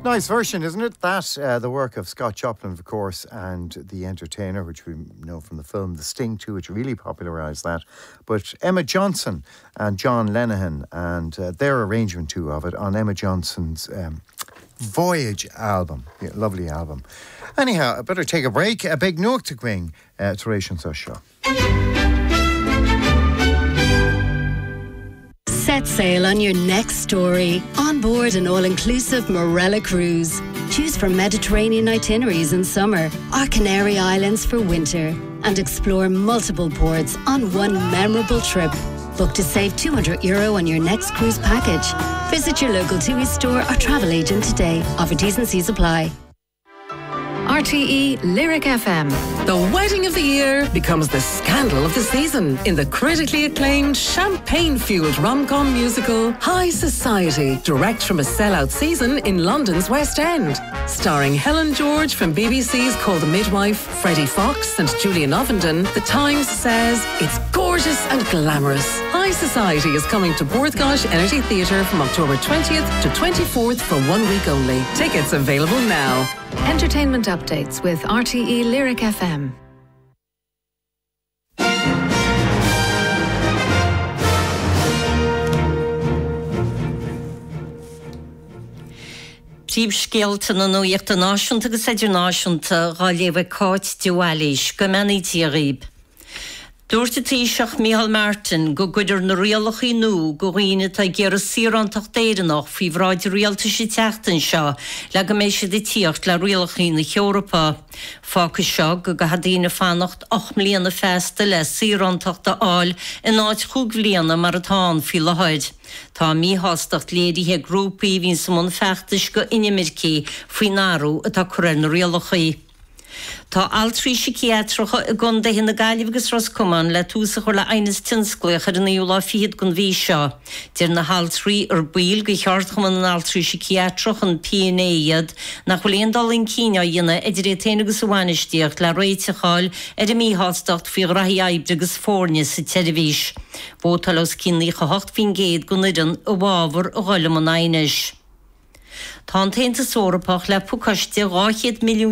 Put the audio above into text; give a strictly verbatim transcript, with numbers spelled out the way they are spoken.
Nice version, isn't it? That, uh, the work of Scott Joplin, of course, and The Entertainer, which we know from the film The Sting too, which really popularised that. But Emma Johnson and John Lenihan, and uh, their arrangement too of it on Emma Johnson's um, Voyage album. Yeah, lovely album. Anyhow, I better take a break. A big nuach to gwing uh, to Ration Show. Set sail on your next story. On board an all-inclusive Morella cruise. Choose from Mediterranean itineraries in summer or Canary Islands for winter. And explore multiple ports on one memorable trip. Book to save two hundred euro on your next cruise package. Visit your local T U I store or travel agent today. Offer T's and C's apply. R T E Lyric F M. The wedding of the year becomes the scandal of the season in the critically acclaimed champagne-fueled rom-com musical High Society, direct from a sellout season in London's West End. Starring Helen George from B B C's Call the Midwife, Freddie Fox and Julian Ovenden, The Times says it's gorgeous and glamorous. High Society is coming to Borthgosh Energy Theatre from October twentieth to twenty-fourth for one week only. Tickets available now. Entertainment updates with R T E Lyric F M. Príomh scialta na nuachta náisiúnta agus idirnáisiúnta gá léomh cáit diúálais go meanaí tíoríb. Dúirta Taoiseach Micheál Martin go gcuidir na rialachaí nua go ghaoine tá gur saorántach d'éireanach faoi bhráid rialta sé teachtain seo le go méid sé de tíocht le rialachaí na Eorpa. Fácas seo go go hadína fannacht ocht mbliana festa le saorántach de áil in áit chúg bliana mar atá fi le haid. Tá míhástacht léirithe grúpaí hín sa mún feachtas go inimircí faoi nárú atá cuireann na rialachaí. Tá altrí psichiatracha a gunda hina Gaillimh agus Roscommon le túsa chuir le aonas tinsclaach ar an iúla fiad gon bhí seo. Dir na haltrí ar bíl go cheartchaman an altrí psichiatrach an P N A iad nach bhfuil éondal in Cíne dhéine idir é téine agus bhhainisteocht le réiteáil ar a míhástacht fao rathí aibre agus fórne sa televis. Bótal os cinnaí go hocht fin géad go nidan a bhábhar a ghoilm an ainis. Tá an taonnta sórapach le pucaiste ghá milliún